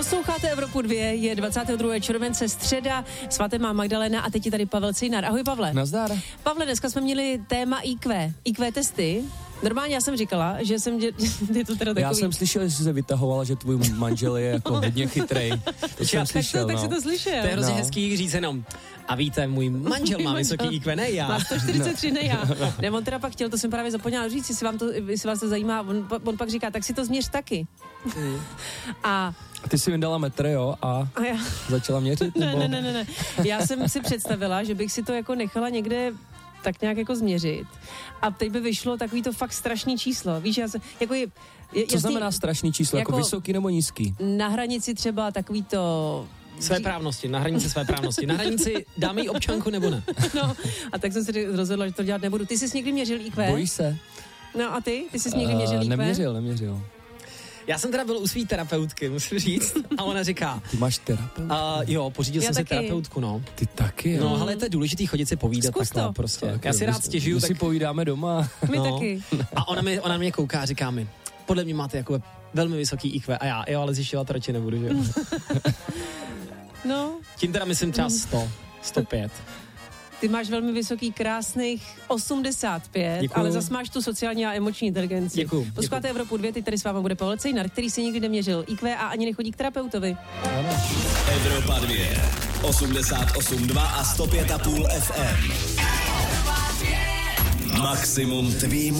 Posloucháte Evropu 2, je 22. července, středa, svaté má Magdalena a teď je tady Pavel Cejnar. Ahoj, Pavle. Nazdar. Pavle, dneska jsme měli téma IQ testy. Normálně já jsem říkala, že jsem je to teda takový. Já jsem slyšel, že jsi se vytahovala, že tvůj manžel je jako hodně chytrej. To jsem slyšel, tak jsi to slyšel. To je hrozně hezký říct jenom. A víte, můj manžel má vysoký IQ, ne já. Má 143, ne já. Ne, on teda pak chtěl, to jsem právě zapomněla říct, jestli vás to zajímá, on pak říká, tak si to změř taky. A ty si mi dala metr, jo, a já začala měřit, nebo? Ne. Já jsem si představila, že bych si to jako nechala někde tak nějak jako změřit. A teď by vyšlo takový to fakt strašný číslo. Víš, Co znamená strašný číslo? Jako vysoký nebo nízký? Na hranici třeba takový to... Svéprávnosti, na hranici svéprávnosti. Na hranici dáme jí občanku nebo ne? No, a tak jsem si rozhodla, že to dělat nebudu. Ty jsi někdy měřil IQ? Bojíš se? No a ty? Ty jsi někdy měřil IQ? Neměřil. Já jsem teda byl u svý terapeutky, musím říct, a ona říká... Ty máš terapeutku? Jo, pořídil jsem si terapeutku, no. Ty taky, jo? No, ale to je důležitý chodit si povídat takhle prostě. Tak, já si rád stěžuju, tak... tak... si povídáme doma. My taky. A ona na mě kouká a říká mi, podle mě máte jako velmi vysoký IQ. A já, jo, ale zjišťovat to radši nebudu, že jo. No. Tím teda myslím třeba 100, 105. Ty máš velmi vysoký, krásných 85, děkuju. Ale zas máš tu sociální a emoční inteligenci. Děkuju. Posloucháte Evropu 2, teď tady s vámi bude Pavel Cejnar, který si nikdy neměřil IQ a ani nechodí k terapeutovi. Evropa 2, 88,2 a 105,5 FM. Maximum tvým